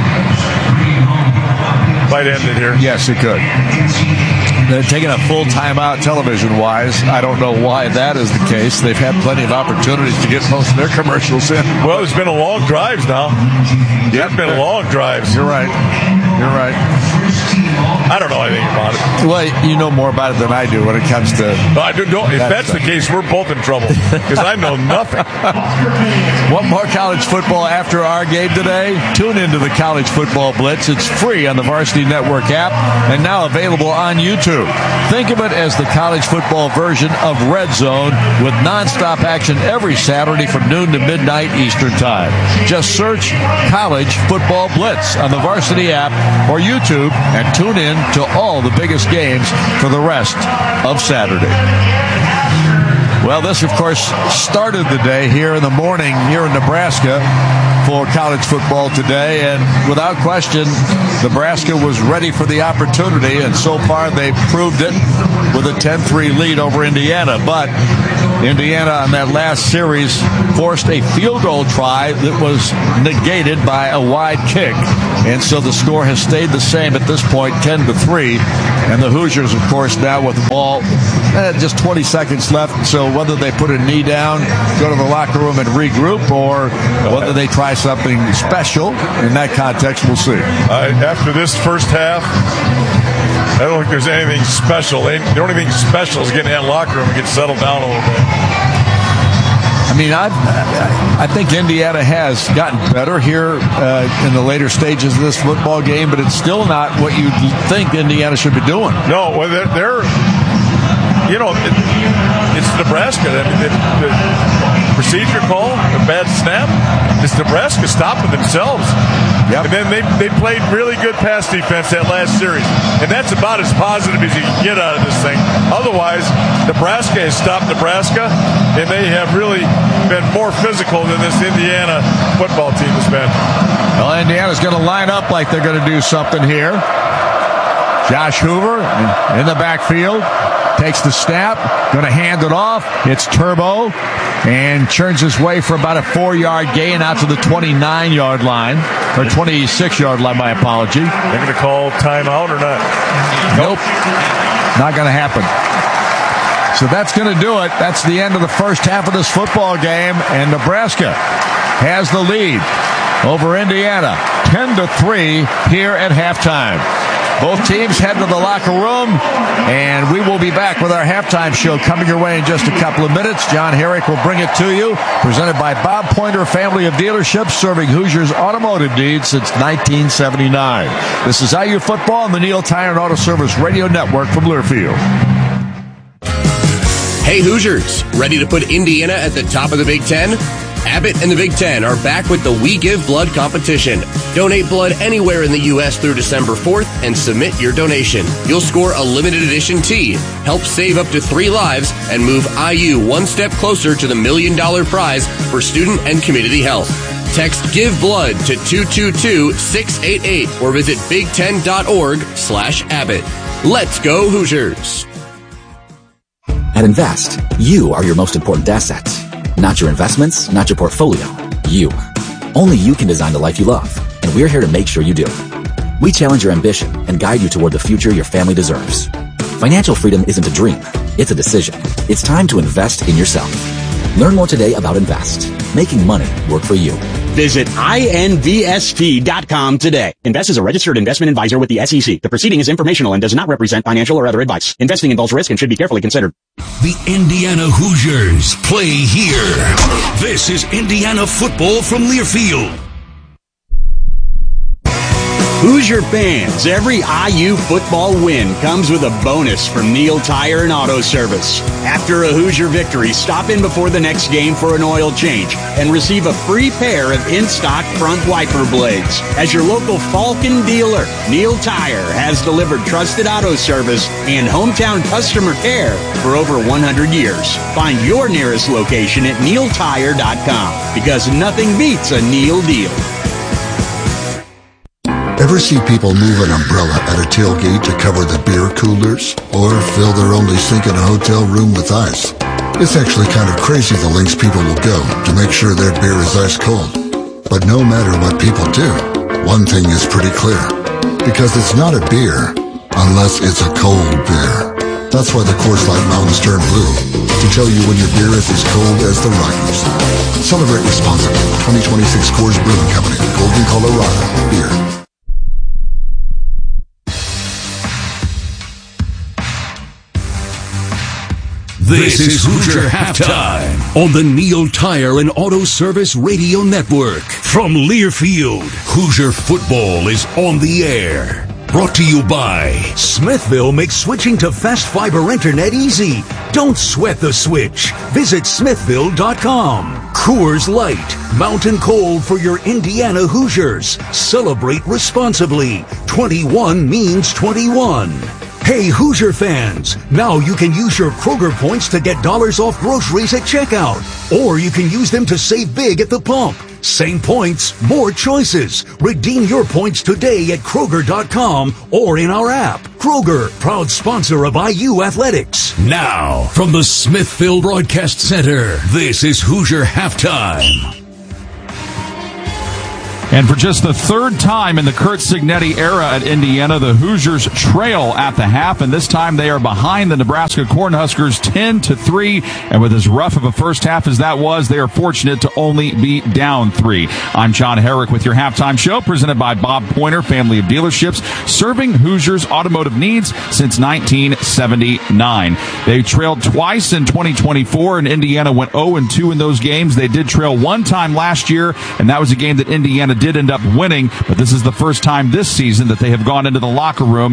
here. Yes, it could. They're taking a full timeout television-wise. I don't know why that is the case. They've had plenty of opportunities to get most of their commercials in. Well, there's been a long drives now. Yeah, there's been long drives. You're right. I don't know anything about it. Well, you know more about it than I do when it comes to... No, I do. If that's the case, we're both in trouble because I know nothing. Want more college football after our game today? Tune into the College Football Blitz. It's free on the Varsity Network app and now available on YouTube. Think of it as the college football version of Red Zone with nonstop action every Saturday from noon to midnight Eastern Time. Just search College Football Blitz on the Varsity app or YouTube and tune in to all the biggest games for the rest of Saturday. Well, this, of course, started the day here in the morning here in Nebraska for college football today, and without question, Nebraska was ready for the opportunity, and so far they've proved it with a 10-3 lead over Indiana. But Indiana on that last series forced a field goal try that was negated by a wide kick, and so the score has stayed the same at this point, 10-3, and the Hoosiers, of course, now with the ball just 20 seconds left, so whether they put a knee down, go to the locker room and regroup, or whether they try something special in that context, we'll see. After this first half, I don't think there's anything special. The only thing special is getting in that locker room and get settled down a little bit. I mean, I think Indiana has gotten better here in the later stages of this football game, but it's still not what you think Indiana should be doing. No, well, they're it's Nebraska. I mean, the procedure call, a bad snap, it's Nebraska stopping themselves. Yep. And then they played really good pass defense that last series. And that's about as positive as you can get out of this thing. Otherwise, Nebraska has stopped Nebraska, and they have really been more physical than this Indiana football team has been. Well, Indiana's going to line up like they're going to do something here. Josh Hoover in the backfield. Takes the snap, going to hand it off. It's Turbo, and churns his way for about a 4-yard gain out to the 29-yard line, or 26-yard line, my apology. They're going to call timeout or not? Nope. Not going to happen. So that's going to do it. That's the end of the first half of this football game, and Nebraska has the lead over Indiana, 10-3 here at halftime. Both teams head to the locker room, and we will be back with our halftime show coming your way in just a couple of minutes. John Herrick will bring it to you, presented by Bob Pointer Family of Dealerships, serving Hoosiers automotive needs since 1979. This is IU Football on the Neil Tire and Auto Service Radio Network from Learfield. Hey Hoosiers, ready to put Indiana at the top of the Big Ten? Abbott and the Big Ten are back with the We Give Blood competition. Donate blood anywhere in the U.S. through December 4th and submit your donation. You'll score a limited edition tee, help save up to 3 lives, and move IU one step closer to the $1 million prize for student and community health. Text Give Blood to 222-688 or visit big10.org/Abbott. Let's go Hoosiers. At Invest, you are your most important asset. Not your investments, not your portfolio. You. Only you can design the life you love, and we're here to make sure you do. We challenge your ambition and guide you toward the future your family deserves. Financial freedom isn't a dream, it's a decision. It's time to invest in yourself. Learn more today about Invest, making money work for you. Visit invest.com today. Invest is a registered investment advisor with the SEC. The proceeding is informational and does not represent financial or other advice. Investing involves risk and should be carefully considered. The Indiana Hoosiers play here. This is Indiana football from Learfield. Hoosier fans, every IU football win comes with a bonus from Neil Tire and Auto Service. After a Hoosier victory, stop in before the next game for an oil change and receive a free pair of in-stock front wiper blades. As your local Falcon dealer, Neil Tire has delivered trusted auto service and hometown customer care for over 100 years. Find your nearest location at neiltire.com because nothing beats a Neil deal. Ever see people move an umbrella at a tailgate to cover the beer coolers? Or fill their only sink in a hotel room with ice? It's actually kind of crazy the lengths people will go to make sure their beer is ice cold. But no matter what people do, one thing is pretty clear. Because it's not a beer unless it's a cold beer. That's why the Coors Light Mountains turn blue, to tell you when your beer is as cold as the Rockies. Celebrate responsibly. 2026 Coors Brewing Company, Golden, Colorado. Beer. This is Hoosier Halftime on the Neil Tire and Auto Service Radio Network. From Learfield, Hoosier football is on the air. Brought to you by Smithville makes switching to fast fiber internet easy. Don't sweat the switch. Visit smithville.com. Coors Light, mountain cold for your Indiana Hoosiers. Celebrate responsibly. 21 means 21. Hey Hoosier fans, now you can use your Kroger points to get dollars off groceries at checkout. Or you can use them to save big at the pump. Same points, more choices. Redeem your points today at Kroger.com or in our app. Kroger, proud sponsor of IU Athletics. Now, from the Smithville Broadcast Center, this is Hoosier Halftime. And for just the third time in the Curt Cignetti era at Indiana, the Hoosiers trail at the half, and this time they are behind the Nebraska Cornhuskers 10-3. And with as rough of a first half as that was, they are fortunate to only be down 3. I'm John Herrick with your halftime show, presented by Bob Pointer, family of dealerships, serving Hoosiers' automotive needs since 1979. They trailed twice in 2024, and Indiana went 0-2 in those games. They did trail one time last year, and that was a game that Indiana did end up winning, but this is the first time this season that they have gone into the locker room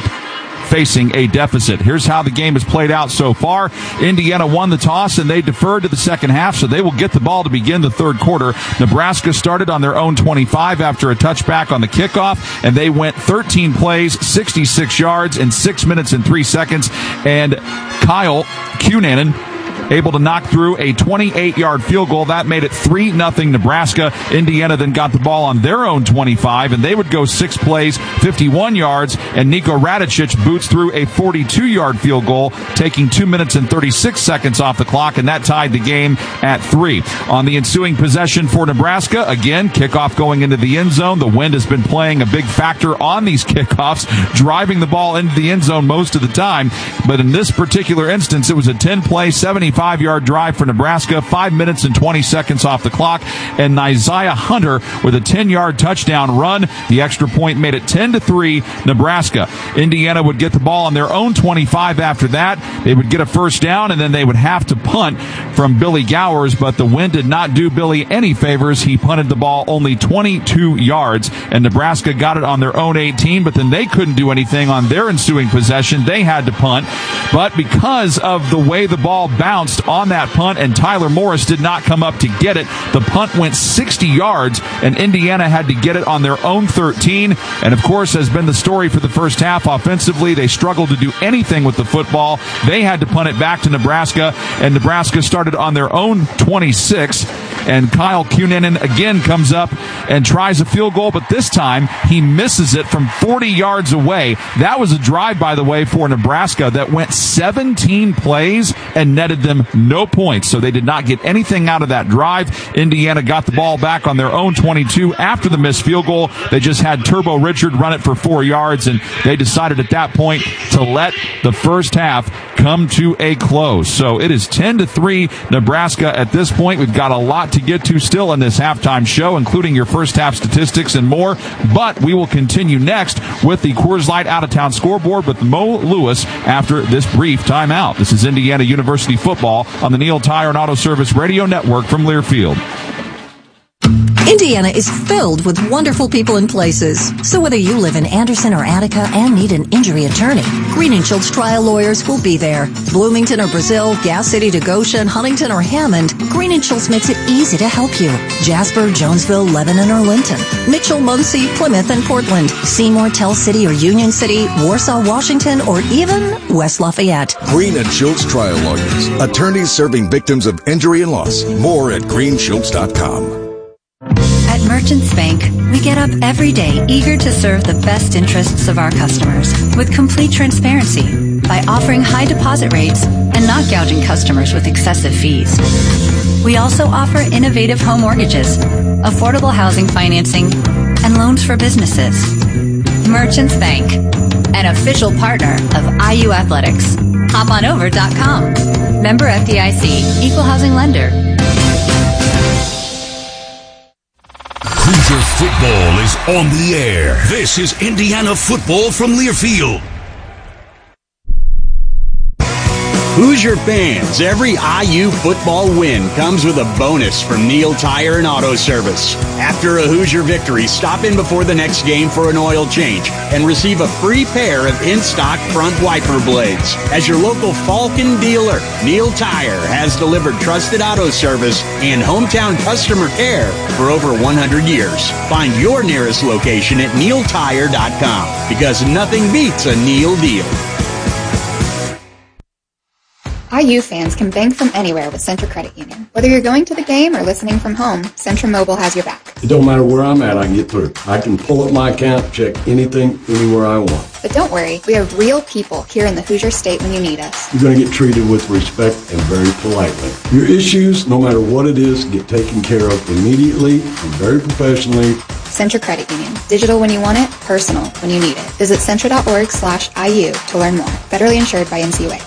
facing a deficit. Here's how the game has played out so far. Indiana won the toss and they deferred to the second half, so they will get the ball to begin the third quarter. Nebraska started on their own 25 after a touchback on the kickoff, and they went 13 plays, 66 yards in 6 minutes and 3 seconds, and Kyle Cunanan able to knock through a 28-yard field goal. That made it 3-0 Nebraska. Indiana then got the ball on their own 25, and they would go 6 plays, 51 yards, and Niko Radicic boots through a 42-yard field goal, taking 2 minutes and 36 seconds off the clock, and that tied the game at 3. On the ensuing possession for Nebraska, again, kickoff going into the end zone. The wind has been playing a big factor on these kickoffs, driving the ball into the end zone most of the time, but in this particular instance, it was a 10-play, 75-yard drive for Nebraska, 5 minutes and 20 seconds off the clock, and Isaiah Hunter with a 10-yard touchdown run. The extra point made it 10-3 Nebraska. Indiana would get the ball on their own 25 after that. They would get a first down, and then they would have to punt from Billy Gowers, but the wind did not do Billy any favors. He punted the ball only 22 yards, and Nebraska got it on their own 18, but then they couldn't do anything on their ensuing possession. They had to punt, but because of the way the ball bounced on that punt and Tyler Morris did not come up to get it, the punt went 60 yards and Indiana had to get it on their own 13. And of course, has been the story for the first half offensively. They struggled to do anything with the football. They had to punt it back to Nebraska, and Nebraska started on their own 26. And Kyle Cunanan again comes up and tries a field goal, but this time he misses it from 40 yards away. That was a drive, by the way, for Nebraska that went 17 plays and netted them no points. So they did not get anything out of that drive. Indiana got the ball back on their own 22 after the missed field goal. They just had Turbo Richard run it for 4 yards, and they decided at that point to let the first half come to a close. So it is 10-3 Nebraska at this point. We've got a lot to get to still in this halftime show, including your first half statistics and more, but we will continue next with the Coors Light out-of-town scoreboard with Mo Lewis after this brief timeout. This is Indiana University football on the Neil Tire and Auto Service Radio Network from Learfield. Indiana is filled with wonderful people and places. So whether you live in Anderson or Attica and need an injury attorney, Green & Schultz trial lawyers will be there. Bloomington or Brazil, Gas City to Goshen, Huntington or Hammond, Green & Schultz makes it easy to help you. Jasper, Jonesville, Lebanon or Linton, Mitchell, Muncie, Plymouth and Portland, Seymour, Tell City or Union City, Warsaw, Washington, or even West Lafayette. Green & Schultz trial lawyers, attorneys serving victims of injury and loss. More at greenschultz.com. At Merchants Bank, we get up every day eager to serve the best interests of our customers with complete transparency by offering high deposit rates and not gouging customers with excessive fees. We also offer innovative home mortgages, affordable housing financing, and loans for businesses. Merchants Bank, an official partner of IU Athletics. HopOnOver.com. Member FDIC, Equal Housing Lender. Hoosier football is on the air. This is Indiana football from Learfield. Hoosier fans, every IU football win comes with a bonus from Neil Tire and Auto Service. After a Hoosier victory, stop in before the next game for an oil change and receive a free pair of in-stock front wiper blades. As your local Falcon dealer, Neil Tire has delivered trusted auto service and hometown customer care for over 100 years. Find your nearest location at neiltire.com because nothing beats a Neil deal. IU fans can bank from anywhere with Centra Credit Union. Whether you're going to the game or listening from home, Centra Mobile has your back. It don't matter where I'm at, I can get through. I can pull up my account, check anything, anywhere I want. But don't worry, we have real people here in the Hoosier State when you need us. You're going to get treated with respect and very politely. Your issues, no matter what it is, get taken care of immediately and very professionally. Centra Credit Union. Digital when you want it, personal when you need it. Visit centra.org/IU to learn more. Federally insured by NCUA.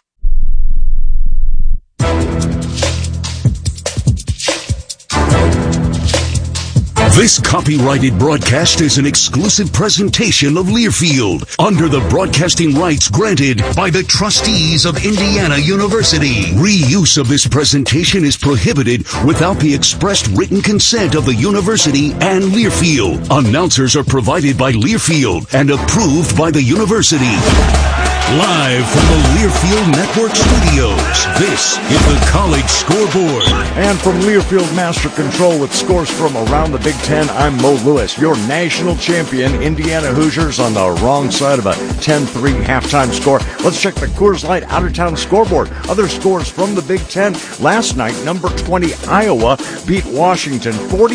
This copyrighted broadcast is an exclusive presentation of Learfield under the broadcasting rights granted by the trustees of Indiana University. Reuse of this presentation is prohibited without the expressed written consent of the university and Learfield. Announcers are provided by Learfield and approved by the university. Live from the Learfield Network Studios, this is the College Scoreboard. And from Learfield Master Control with scores from around the Big Ten, I'm Mo Lewis, your national champion. Indiana Hoosiers on the wrong side of a 10-3 halftime score. Let's check the Coors Light out-of-town scoreboard. Other scores from the Big Ten. Last night, number 20 Iowa beat Washington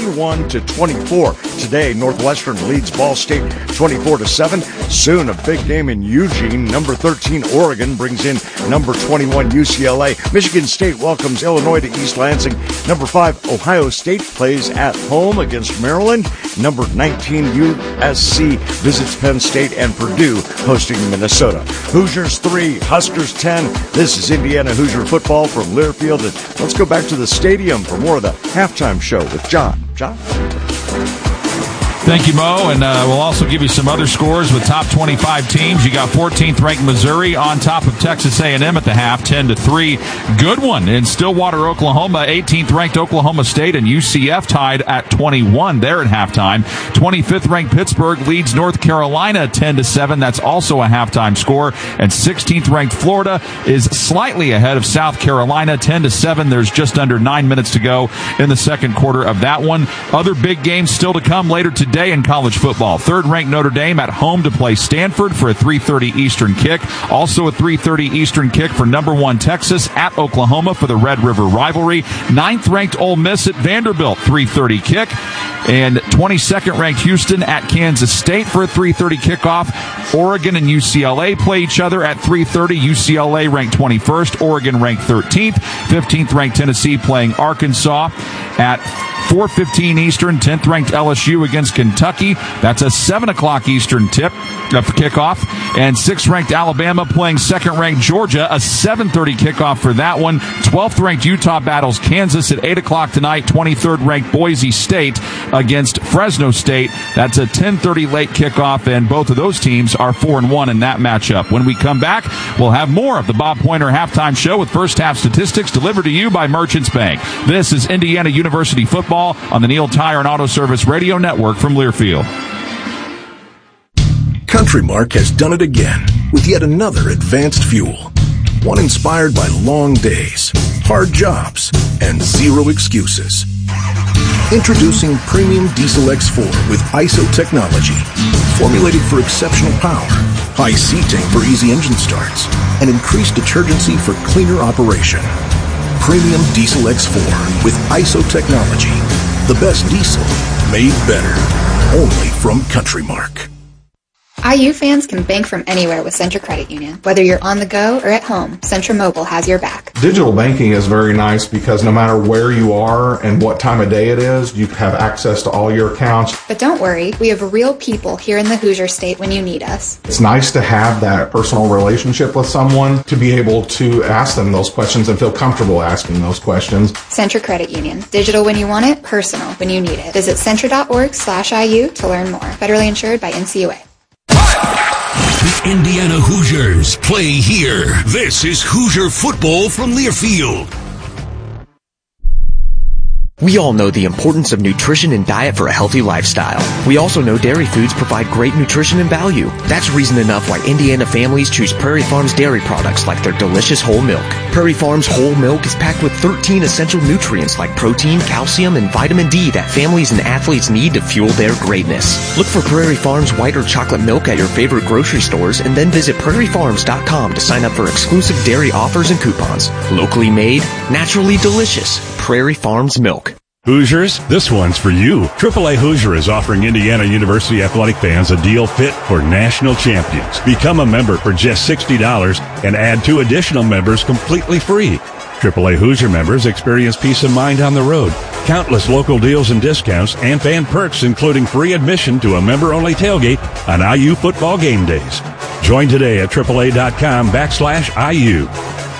41-24. Today, Northwestern leads Ball State 24-7. Soon, a big game in Eugene. Number 13 Oregon brings in number 21 UCLA. Michigan State welcomes Illinois to East Lansing. Number 5 Ohio State plays at home against Maryland. Number 19 USC visits Penn State, and Purdue hosting Minnesota. Hoosiers 3, Huskers 10. This is Indiana Hoosier football from Learfield. And let's go back to the stadium for more of the halftime show with John. John? Thank you, Mo, and we'll also give you some other scores with top 25 teams. You got 14th-ranked Missouri on top of Texas A&M at the half, 10-3. Good one in Stillwater, Oklahoma. 18th-ranked Oklahoma State and UCF tied at 21 there at halftime. 25th-ranked Pittsburgh leads North Carolina 10-7. That's also a halftime score. And 16th-ranked Florida is slightly ahead of South Carolina, 10-7. There's just under 9 minutes to go in the second quarter of that one. Other big games still to come later today in college football. Third-ranked Notre Dame at home to play Stanford for a 3:30 Eastern kick. Also a 3:30 Eastern kick for number 1 Texas at Oklahoma for the Red River rivalry. 9th-ranked Ole Miss at Vanderbilt, 3:30 kick. And 22nd-ranked Houston at Kansas State for a 3:30 kickoff. Oregon and UCLA play each other at 3:30. UCLA ranked 21st, Oregon ranked 13th. 15th-ranked Tennessee playing Arkansas at 4:15 Eastern. 10th-ranked LSU against Kentucky. That's a 7 o'clock Eastern tip for kickoff. And 6th-ranked Alabama playing 2nd-ranked Georgia. A 7:30 kickoff for that one. 12th-ranked Utah battles Kansas at 8 o'clock tonight. 23rd-ranked Boise State against Fresno State. That's a 10:30 late kickoff, and both of those teams are 4-1 in that matchup. When we come back, we'll have more of the Bob Pointer halftime show with first-half statistics delivered to you by Merchants Bank. This is Indiana University football on the Neil Tire and Auto Service Radio Network from Learfield. Country Mark has done it again with yet another advanced fuel. One inspired by long days, hard jobs, and zero excuses. Introducing Premium Diesel X4 with ISO technology, formulated for exceptional power, high C-tank for easy engine starts, and increased detergency for cleaner operation. Premium Diesel X4 with ISO technology. The best diesel made better. Only from Country Mark. IU fans can bank from anywhere with Centra Credit Union. Whether you're on the go or at home, Centra Mobile has your back. Digital banking is very nice because no matter where you are and what time of day it is, you have access to all your accounts. But don't worry, we have real people here in the Hoosier State when you need us. It's nice to have that personal relationship with someone, to be able to ask them those questions and feel comfortable asking those questions. Centra Credit Union. Digital when you want it, personal when you need it. Visit centra.org/IU to learn more. Federally insured by NCUA. The Indiana Hoosiers play here. This is Hoosier football from Learfield. We all know the importance of nutrition and diet for a healthy lifestyle. We also know dairy foods provide great nutrition and value. That's reason enough why Indiana families choose Prairie Farms dairy products like their delicious whole milk. Prairie Farms whole milk is packed with 13 essential nutrients like protein, calcium, and vitamin D that families and athletes need to fuel their greatness. Look for Prairie Farms white or chocolate milk at your favorite grocery stores and then visit prairiefarms.com to sign up for exclusive dairy offers and coupons. Locally made, naturally delicious. Prairie Farms milk. Hoosiers, this one's for you. AAA Hoosier is offering Indiana University athletic fans a deal fit for national champions. Become a member for just $60 and add 2 additional members completely free. AAA Hoosier members experience peace of mind on the road, countless local deals and discounts, and fan perks including free admission to a member-only tailgate on IU football game days. Join today at AAA.com/IU.